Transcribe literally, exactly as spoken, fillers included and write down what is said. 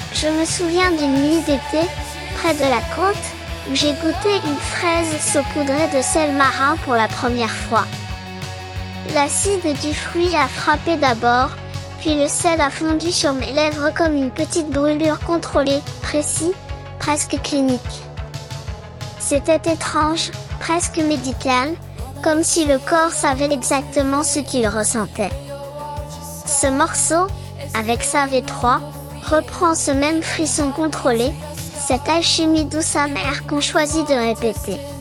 Je me souviens d'une nuit d'été, près de la côte, où j'ai goûté une fraise saupoudrée de sel marin pour la première fois. L'acide du fruit a frappé d'abord, puis le sel a fondu sur mes lèvres comme une petite brûlure contrôlée, précis, presque clinique. C'était étrange, presque médical, comme si le corps savait exactement ce qu'il ressentait. Ce morceau, avec sa V trois, reprend ce même frisson contrôlé, cette alchimie douce amère qu'on choisit de répéter.